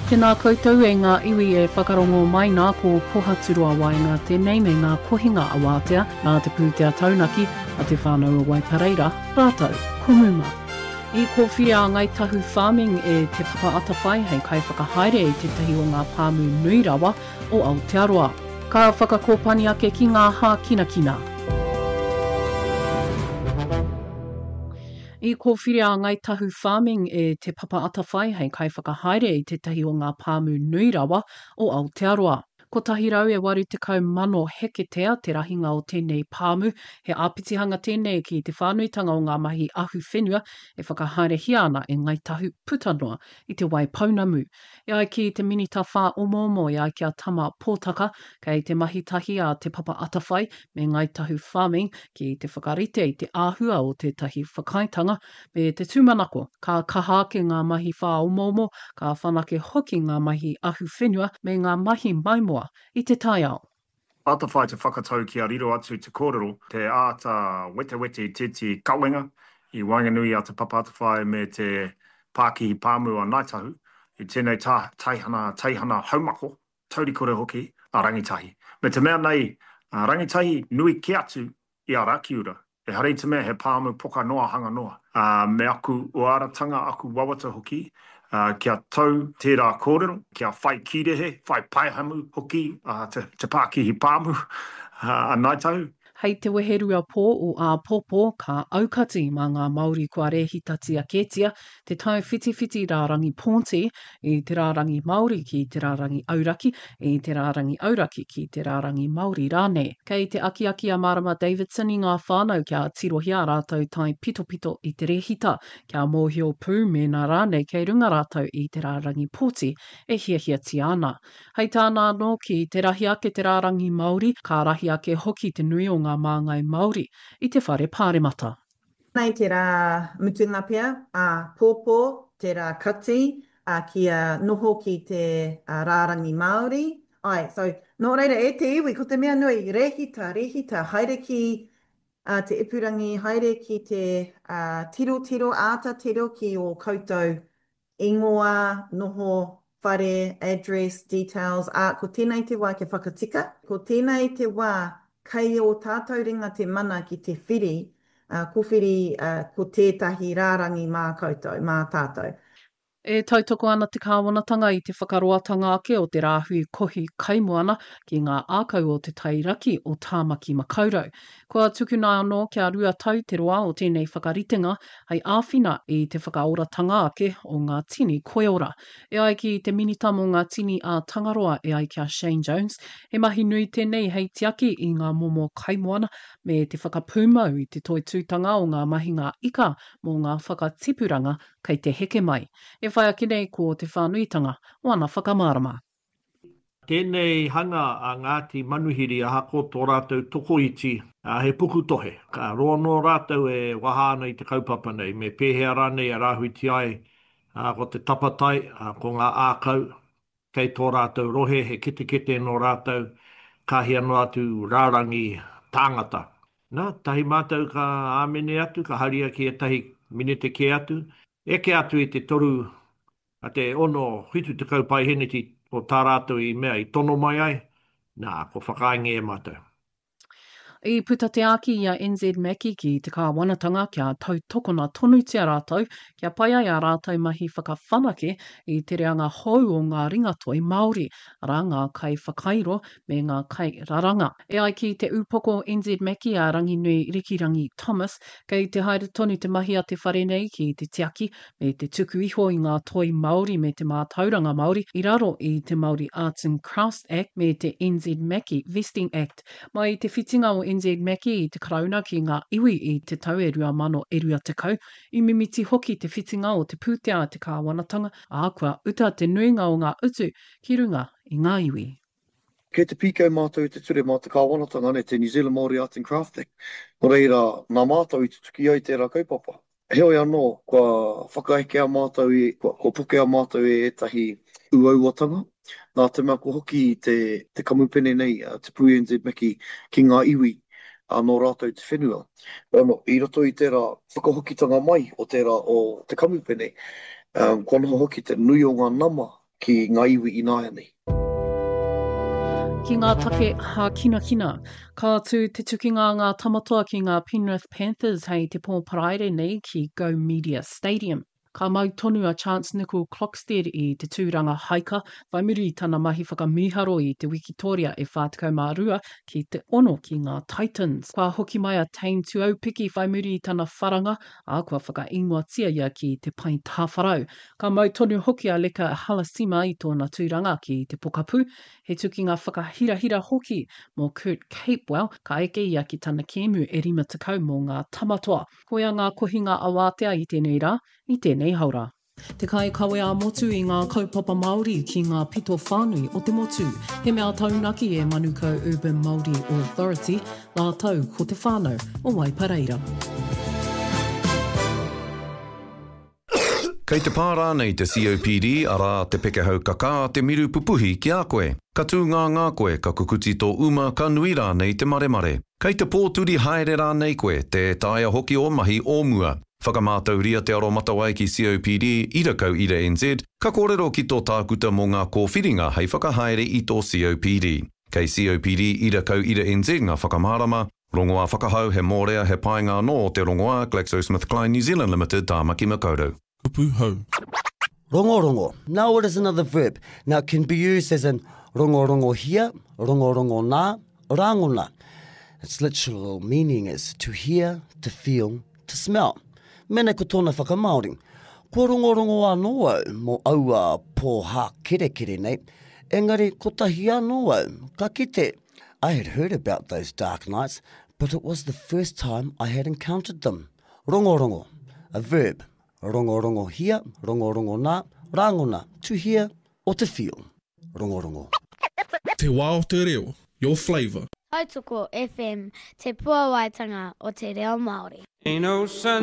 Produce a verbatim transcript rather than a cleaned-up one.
Tēnā koutou e ngā iwi e whakarongo mai nā ko pohaturua wai ngā tēnei me ngā kohinga a wātea nā te pūtea taunaki a te whānau o Waipareira, rātou, kumuma. I ko whia ngai tahu farming e te whakaata whai hei kai whakahaere i te tahi o ngā pāmu nui rawa o Aotearoa. Ka whakakōpani ake ki ngā hā kina kina. I ko whiria ngai tahu farming e te papaata whai hei kai whakahaere i te tahi o ngā pāmu nui rawa o Aotearoa. Ko tahi rau e waru te kau mano heketea te rahinga o tēnei pāmu, he āpitihanga tēnei ki te whānuitanga o ngā mahi ahu whenua e whakahaere hia ana e ngai tahu putanoa i te wai paunamu. E ai ki te minita whā omomo e ai kia tama pōtaka, kei te mahi tahi a te papaata whai me ngai tahu farming ki te whakarite i te āhua o te tahi whakaitanga me te tūmanako, ka kaha ke ngā mahi whā omomo, ka whanake hoki ngā mahi ahu whenua me ngā mahi maimoa i te tai ao. Ata whai te whakatau ki a riro atu te kōrero, te āta wete wete i te te kawenga, i Wainganui a te papaata whai me te Pākihi Pāmu a Naitahu, i tēnei tā, taihana, taihana haumako, taurikore hoki a rangitahi. Me te mea nei, a rangitahi nui ki atu i a Rakiura, e harei te mea he pāmu poka noa hanga noa. Uh, me aku o aratanga aku wawata hoki, Uh, kia tau tērā kōrero, kia whai kirehe, whai paihamu hoki, uh, te, te Pākihi Pāmu, uh, a Naitahu. Hei te weherua pō o a pōpō ka aukati mā ngā Māori kua rehitati a Ketia, te tau whiti-whiti rārangi Pōnti, i te rārangi Māori ki te rārangi Auraki, i te rārangi Auraki ki te rārangi Māori rāne. Kei te aki-aki a Marama Davidson i ngā whānau kia tirohia rātou tai pito-pito i te rehita, kia mōhio pū me nā rāne kei runga rātou i te rārangi Pōti, e hiahia ti ana. Hei tāna no ki te rahi ake te rārangi Māori, ka rahi ake hoki te nui o ngā māngai Māori i te whare pāremata. Nei te rā mutunga pia, a pōpō, te rā kati, a kia noho ki te a, rārangi Māori. Ai, so, nō reira e te iwi, ko te mea nui, rehita, rehita, haere ki a, te ipurangi, haere ki te a, tiro, tiro, āta tiro ki o koutou ingoa, noho, whare, address, details, a ko tēnei te wā ke whakatika, ko tēnei te wā kei o tātou ringa te mana ki te whiri, uh, ko whiri uh, ko tētahi rārangi mā koutou, mā tātou. E tautoko ana te kāwanatanga i te whakaroatanga ake o te rāhui kohi kaimuana ki ngā ākau o te tairaki o Tāmaki Makaurau. Kua tukuna anō kia rua tau te roa o tēnei whakaritenga hei āwhina i te whakaoratanga ake o ngā tini koeora. E ai ki te minita mo ngā tini a Tangaroa e ai kia Shane Jones, he mahi nui tēnei hei tiaki i ngā momo kaimuana me te whakapūmau i te toitūtanga o ngā mahinga ika mo ngā whakatipuranga kei te heke mai. E whai ake nei ko te whānuitanga o ana whakamārama. Tēnei hanga a Ngāti Manuhiri a hako tō rātou tokoiti a he puku tohe. Ka roa no rātou e wahāna i te kaupapa nei, me pēhea rānei a rāhui ti ai a ko te tapatai, a ko ngā ākau, kei tō rātou rohe, he kete kete no rātou, kahi anō atu rārangi tāngata. Nā, tahi mātou ka āmene atu, ka haria ki e tahi minete ke atu, eke atu i te toru a te ono hitu te kaupai heneti o tā rātou i mea i tono mai ai, nā, ko whakainge e mātou. I puta te aki i a N Z Maki ki te kāwanatanga kia tau tokona tonu tia rātou, kia pai ai a rātou mahi whakawhanake i te reanga hou o ngā ringatoi Māori, ara ngā kai whakairo me ngā kai raranga. E ai ki te upoko N Z Maki a Ranginui Rikirangi Thomas, kei te haere tonu te mahi a te wharenei ki te tiaki me te tuku iho i ngā toi Māori me te mātauranga Māori, i raro i te Māori Arts and Crafts Act me te N Z Maki Vesting Act. Mai te whitinga o N Z Maki i te karauna ki ngā iwi i te tau e rua mano e rua te kau, i mimiti hoki te whitinga o te pūtea a te kāwanatanga, a kua uta te nuinga o ngā utu ki runga i ngā iwi. Kei te pīkau mātou i te ture mā te kāwanatanga ne te New Zealand Māori Arts and Crafts Act. Nō reira, nā mātou i te tuki ai tērā kaupapa. Heoi anō, kua whakaeke a mātou i, kua, kua puke a mātou e etahi uauatanga. Nā te mea ko hoki i te, te kamupene nei, te Pū N Z Maki ki ngā iwi. Anō rātou te whenua. Ano, I roto i tērā whakahokitanga mai o tērā o te kamupene, um, kua noho hoki te nui o ngā nama ki ngā iwi i nāia nei. Ki ngā take ha kina kina, ka tū te tukinga ngā tamatoa ki ngā Penrith Panthers hei te pō paraire nei ki Go Media Stadium. Ka mau tonu a Chance Nickel Clockstead i te tūranga haika, whai muri tana mahi whakamiharo i te Wikitoria e whātikau mā rua ki te ono ki ngā Titans. Kua hoki mai a Tane Tuaupiki whai muri tana wharanga, a kua whakaingoatia ia ki te pai tāwharau. Ka mau tonu hoki a Leka Halasima i tōna tūranga ki te pokapū, he tukinga whakahirahira hoki mō Kurt Capewell, ka eke ia ki tana kēmu e rima tekau mō ngā tamatoa. Koia ngā kohinga awatea i tēnei rā, i tēnei haura. Te kai kawe a motu i ngā kaupapa Māori ki ngā pito whānui o te motu. He mea taunaki e Manukau Urban Māori Authority, nā tau ko te whānau o Waipareira. Kei te pārā nei te C O P D ara te pekehau kaka te miru pupuhi ki a koe. Ka tū ngā ngā koe ka kukuti tō uma ka nui rā nei te mare mare. Kei te pōturi haere rā nei koe te taia hoki o mahi o mua. Whakamātau ria te aro matawai ki C O P D ira kau ira N Z, ka kōrero ki tō tākuta mō ngā kōwhiringa hei whakahaere i tō C O P D. Kei C O P D ira kau ira N Z ngā whakamārama, rongoa whakahau he mōrea he painga no o te rongoa GlaxoSmithKline New Zealand Limited tāmaki makaurau. Rongo rongo. Now it is another verb. Now it can be used as in rongo rongo hia, rongo rongo nā, rangona. Its literal meaning is to hear, to feel, to smell. Mene ko tōna whakamaori. Ko rongo rongo anō au mō aua pōha kere kere nei. Engari ko tahi anō au, ka kite. I had heard about those dark nights, but it was the first time I had encountered them. Rongo rongo, a verb. Rongo rongo hia, rongo rongo nā, rangona, to hear or to feel. Rongo rongo. Te wā o te reo, your flavour. Hautoko F M, te puawaitanga o te reo Māori. Ain't no sun